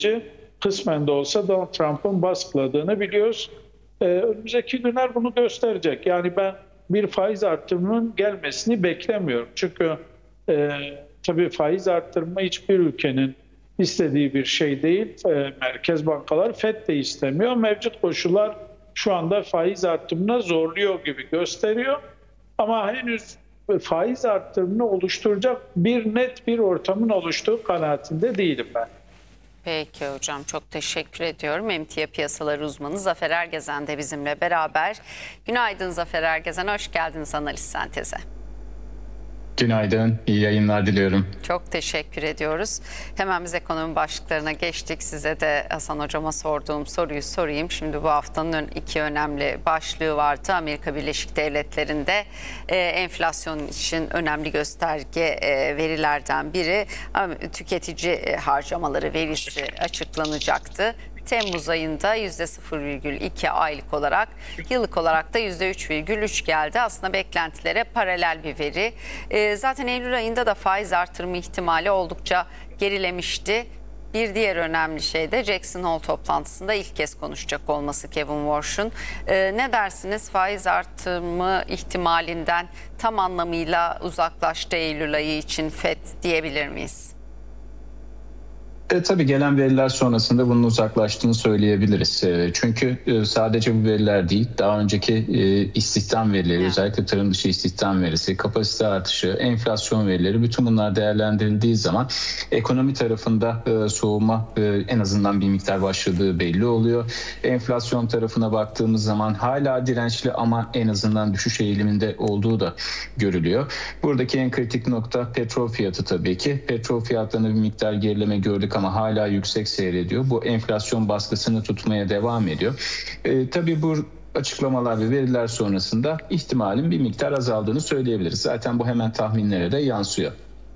kısmen de olsa Donald Trump'ın baskıladığını biliyoruz. Önümüzdeki günler bunu gösterecek. Yani ben bir faiz artırımının gelmesini beklemiyorum. Çünkü tabii faiz artırımı hiçbir ülkenin istediği bir şey değil. Merkez bankalar, FED de istemiyor. Mevcut koşullar şu anda faiz artırımına zorluyor gibi gösteriyor. Ama henüz faiz artırımını oluşturacak net bir ortamın oluştuğu kanaatinde değilim ben. Peki hocam, çok teşekkür ediyorum. Emtia piyasaları uzmanı Zafer Ergezen de bizimle beraber. Günaydın Zafer Ergezen, hoş geldiniz Analiz Sentez'e. Günaydın, iyi yayınlar diliyorum. Çok teşekkür ediyoruz. Hemen biz ekonomi başlıklarına geçtik. Size de Hasan Hocam'a sorduğum soruyu sorayım. Şimdi bu haftanın iki önemli başlığı vardı. Amerika Birleşik Devletleri'nde enflasyon için önemli gösterge verilerden biri tüketici harcamaları verisi açıklanacaktı. Temmuz ayında %0,2 aylık olarak, yıllık olarak da %3,3 geldi. Aslında beklentilere paralel bir veri. Zaten Eylül ayında da faiz artırımı ihtimali oldukça gerilemişti. Bir diğer önemli şey de Jackson Hole toplantısında ilk kez konuşacak olması Kevin Warsh'un. Ne dersiniz, faiz artırımı ihtimalinden tam anlamıyla uzaklaştı Eylül ayı için FED diyebilir miyiz? Tabii gelen veriler sonrasında bunun uzaklaştığını söyleyebiliriz. Çünkü sadece bu veriler değil, daha önceki istihdam verileri, özellikle tarım dışı istihdam verisi, kapasite artışı, enflasyon verileri, bütün bunlar değerlendirildiği zaman ekonomi tarafında soğuma en azından bir miktar başladığı belli oluyor. Enflasyon tarafına baktığımız zaman hala dirençli ama en azından düşüş eğiliminde olduğu da görülüyor. Buradaki en kritik nokta petrol fiyatı tabii ki. Petrol fiyatlarında bir miktar gerileme gördük ama hala yüksek seyrediyor. Bu enflasyon baskısını tutmaya devam ediyor. Tabii bu açıklamalar ve veriler sonrasında ihtimalin bir miktar azaldığını söyleyebiliriz. Zaten bu hemen tahminlere de yansıyor.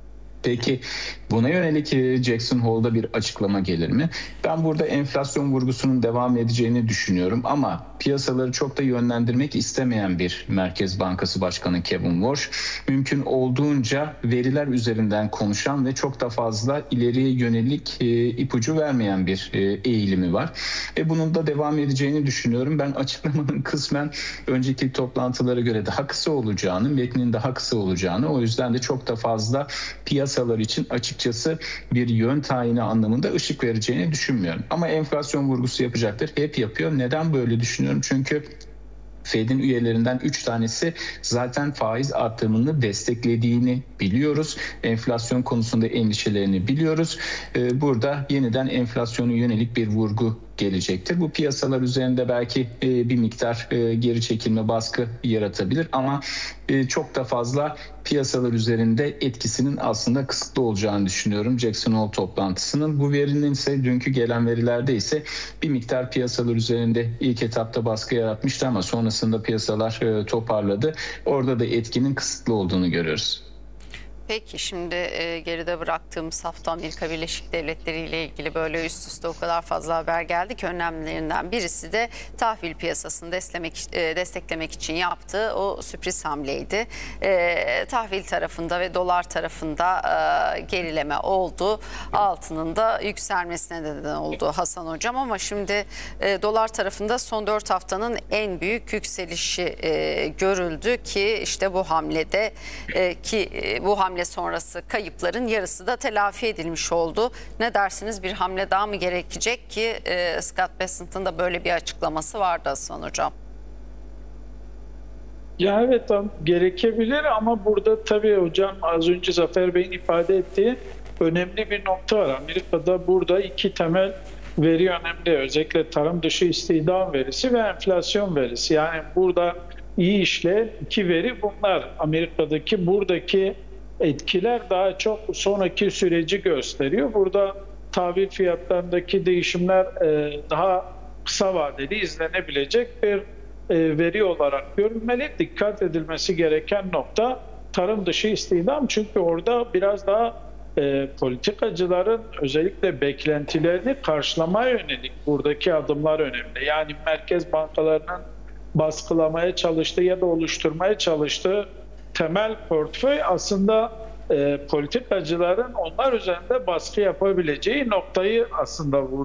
Peki buna yönelik Jackson Hole'da bir açıklama gelir mi? Ben burada enflasyon vurgusunun devam edeceğini düşünüyorum ama piyasaları çok da yönlendirmek istemeyen bir Merkez Bankası Başkanı Kevin Warsh, mümkün olduğunca veriler üzerinden konuşan ve çok da fazla ileriye yönelik ipucu vermeyen bir eğilimi var. Bunun da devam edeceğini düşünüyorum. Ben açıklamanın kısmen önceki toplantılara göre daha kısa olacağını, metnin daha kısa olacağını, o yüzden de çok da fazla piyasalar için açıkçası bir yön tayini anlamında ışık vereceğini düşünmüyorum. Ama enflasyon vurgusu yapacaktır. Hep yapıyor. Neden böyle düşünüyorum? Çünkü Fed'in üyelerinden 3 tanesi zaten faiz artırımını desteklediğini biliyoruz. Enflasyon konusunda endişelerini biliyoruz. Burada yeniden enflasyona yönelik bir vurgu gelecektir. Bu piyasalar üzerinde belki bir miktar geri çekilme, baskı yaratabilir ama çok da fazla piyasalar üzerinde etkisinin aslında kısıtlı olacağını düşünüyorum Jackson Hole toplantısının. Bu verinin ise dünkü gelen verilerde ise bir miktar piyasalar üzerinde ilk etapta baskı yaratmıştı ama sonrasında piyasalar toparladı. Orada da etkinin kısıtlı olduğunu görüyoruz. Peki şimdi geride bıraktığımız hafta Amerika Birleşik Devletleri ile ilgili böyle üst üste o kadar fazla haber geldi ki önemlilerinden birisi de tahvil piyasasını desteklemek için yaptığı o sürpriz hamleydi. Tahvil tarafında ve dolar tarafında gerileme oldu. Altının da yükselmesine neden oldu Hasan Hocam ama şimdi dolar tarafında son 4 haftanın en büyük yükselişi görüldü ki işte bu hamlede bu hamle sonrası kayıpların yarısı da telafi edilmiş oldu. Ne dersiniz, bir hamle daha mı gerekecek ki Scott Bessent'ın da böyle bir açıklaması vardı Hasan Hocam? Ya evet, gerekebilir ama burada tabii hocam az önce Zafer Bey'in ifade ettiği önemli bir nokta var. Amerika'da burada iki temel veri önemli. Özellikle tarım dışı istihdam verisi ve enflasyon verisi. Yani burada iyi işleyen iki veri bunlar. Amerika'daki buradaki etkiler daha çok sonraki süreci gösteriyor. Burada tahvil fiyatlarındaki değişimler daha kısa vadeli izlenebilecek bir veri olarak görülmeli. Dikkat edilmesi gereken nokta tarım dışı istihdam. Çünkü orada biraz daha politikacıların özellikle beklentilerini karşılamaya yönelik buradaki adımlar önemli. Yani merkez bankalarının baskılamaya çalıştığı ya da oluşturmaya çalıştığı temel portföy aslında politikacıların onlar üzerinde baskı yapabileceği noktayı aslında vurdu.